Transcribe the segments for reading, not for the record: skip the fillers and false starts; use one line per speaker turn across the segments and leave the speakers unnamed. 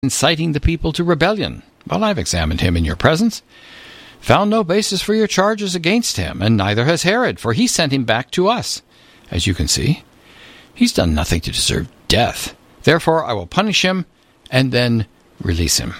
inciting the people to rebellion. Well, I've examined him in your presence, found no basis for your charges against him, and neither has Herod, for he sent him back to us. As you can see, he's done nothing to deserve death. Therefore, I will punish him and then release him.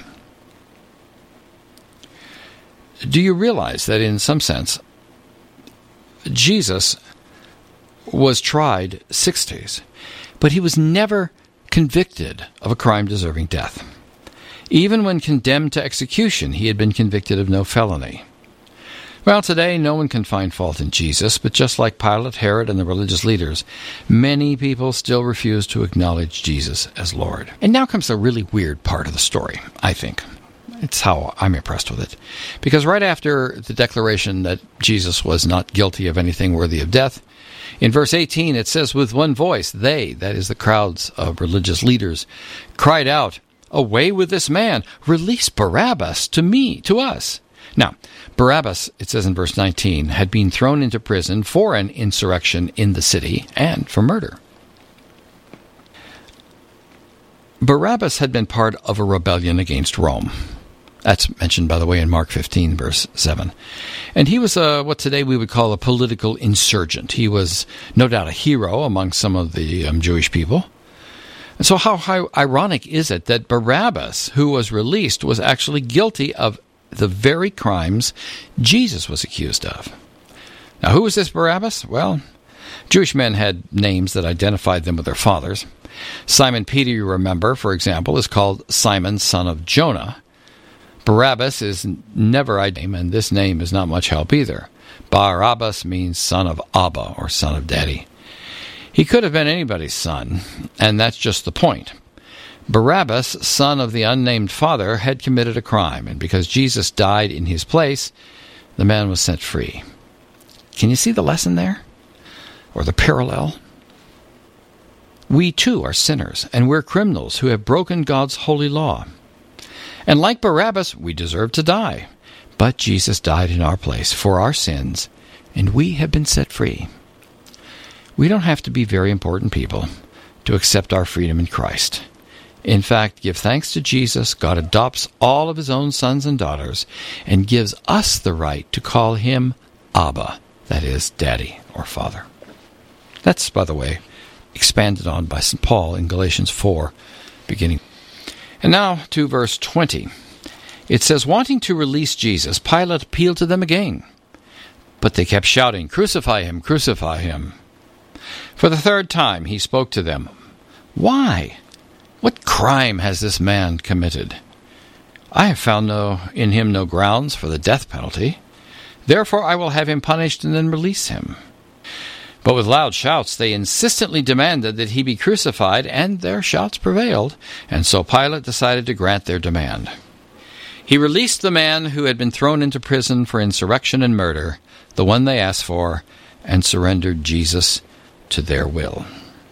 Do you realize that in some sense, Jesus was tried 6 days, but he was never convicted of a crime deserving death. Even when condemned to execution, he had been convicted of no felony. Well, today no one can find fault in Jesus, but just like Pilate, Herod, and the religious leaders, many people still refuse to acknowledge Jesus as Lord. And now comes the really weird part of the story, I think. It's how I'm impressed with it. Because right after the declaration that Jesus was not guilty of anything worthy of death, in verse 18 it says, with one voice, they, that is the crowds of religious leaders, cried out, away with this man, release Barabbas to us. Now, Barabbas, it says in verse 19, had been thrown into prison for an insurrection in the city and for murder. Barabbas had been part of a rebellion against Rome. That's mentioned, by the way, in Mark 15, verse 7. And he was what today we would call a political insurgent. He was no doubt a hero among some of the Jewish people. And so how ironic is it that Barabbas, who was released, was actually guilty of the very crimes Jesus was accused of? Now, who was this Barabbas? Well, Jewish men had names that identified them with their fathers. Simon Peter, you remember, for example, is called Simon, son of Jonah. Barabbas is never a name, and this name is not much help either. Barabbas means son of Abba, or son of daddy. He could have been anybody's son, and that's just the point. Barabbas, son of the unnamed father, had committed a crime, and because Jesus died in his place, the man was set free. Can you see the lesson there? Or the parallel? We too are sinners, and we're criminals who have broken God's holy law. And like Barabbas, we deserve to die. But Jesus died in our place for our sins, and we have been set free. We don't have to be very important people to accept our freedom in Christ. In fact, give thanks to Jesus. God adopts all of his own sons and daughters and gives us the right to call him Abba, that is, Daddy or Father. That's, by the way, expanded on by St. Paul in Galatians 4, beginning. And now to verse 20. It says, wanting to release Jesus, Pilate appealed to them again. But they kept shouting, crucify him, crucify him. For the third time he spoke to them. Why? What crime has this man committed? I have found in him no grounds for the death penalty. Therefore I will have him punished and then release him. But with loud shouts they insistently demanded that he be crucified, and their shouts prevailed, and so Pilate decided to grant their demand. He released the man who had been thrown into prison for insurrection and murder, the one they asked for, and surrendered Jesus to their will.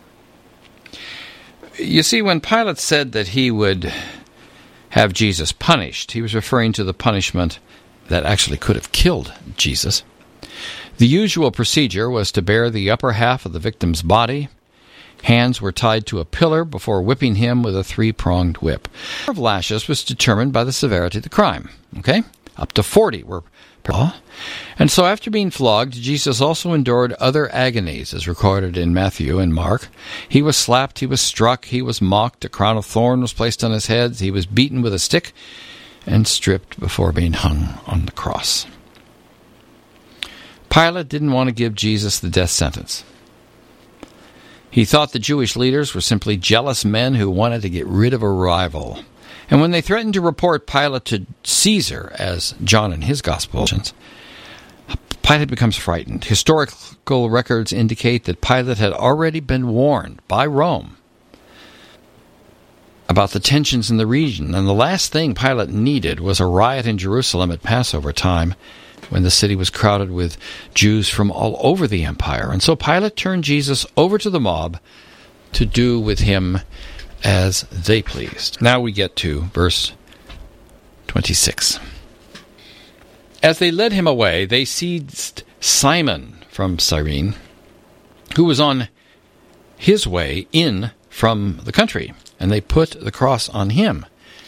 You see, when Pilate said that he would have Jesus punished, he was referring to the punishment that actually could have killed Jesus. The usual procedure was to bare the upper half of the victim's body. Hands were tied to a pillar before whipping him with a 3-pronged whip. The number of lashes was determined by the severity of the crime. Okay? Up to 40 were per law. And so after being flogged, Jesus also endured other agonies, as recorded in Matthew and Mark. He was slapped, he was struck, he was mocked, a crown of thorns was placed on his head, he was beaten with a stick, and stripped before being hung on the cross. Pilate didn't want to give Jesus the death sentence. He thought the Jewish leaders were simply jealous men who wanted to get rid of a rival. And when they threatened to report Pilate to Caesar, as John in his Gospel mentions, Pilate becomes frightened. Historical records indicate that Pilate had already been warned by Rome about the tensions in the region, and the last thing Pilate needed was a riot in Jerusalem at Passover time, when the city was crowded with Jews from all over the empire. And so Pilate turned Jesus over to the mob to do with him as they pleased. Now we get to verse 26. As they led him away, they seized Simon from Cyrene, who was on his way in from the country, and they put the cross on him.